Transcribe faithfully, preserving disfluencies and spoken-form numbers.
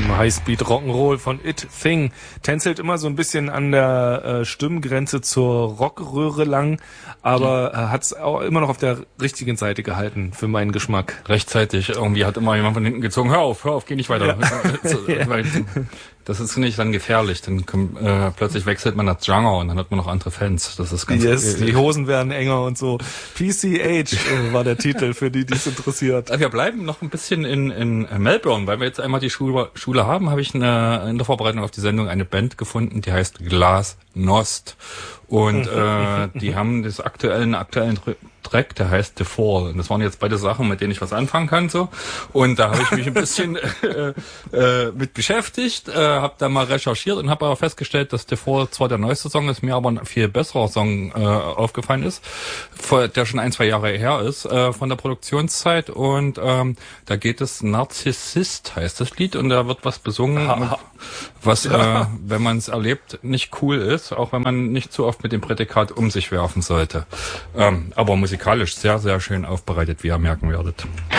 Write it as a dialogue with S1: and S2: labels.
S1: Highspeed Rock'n'Roll von It Thing. Tänzelt immer so ein bisschen an der äh, Stimmgrenze zur Rockröhre lang, aber äh, hat's auch immer noch auf der richtigen Seite gehalten für meinen Geschmack.
S2: Rechtzeitig. Irgendwie hat immer jemand von hinten gezogen, hör auf, hör auf, geh nicht weiter. Ja. So,
S1: ja.
S2: Weil, das ist nicht dann gefährlich. Dann kommt, äh, plötzlich wechselt man das Genre und dann hat man noch andere Fans. Das ist ganz
S1: yes, die Hosen werden enger und so. P C H äh, war der Titel für die, die es interessiert.
S2: Wir bleiben noch ein bisschen in, in Melbourne, weil wir jetzt einmal die Schule, Schule haben, habe ich eine, in der Vorbereitung auf die Sendung eine Band gefunden, die heißt Glasnost. Und äh, die haben das aktuellen aktuellen Track, der heißt The Fall. Und das waren jetzt beide Sachen, mit denen ich was anfangen kann. So. Und da habe ich mich ein bisschen äh, äh, mit beschäftigt, äh, habe da mal recherchiert und habe aber festgestellt, dass The Fall zwar der neueste Song ist, mir aber ein viel besserer Song äh, aufgefallen ist, der schon ein, zwei Jahre her ist äh, von der Produktionszeit. Und ähm, da geht es Narzissist, heißt das Lied. Und da wird was besungen,
S1: Aha.
S2: was, äh, wenn man es erlebt, nicht cool ist, auch wenn man nicht zu oft mit dem Prädikat um sich werfen sollte. Ähm, aber musikalisch sehr, sehr schön aufbereitet, wie ihr merken werdet.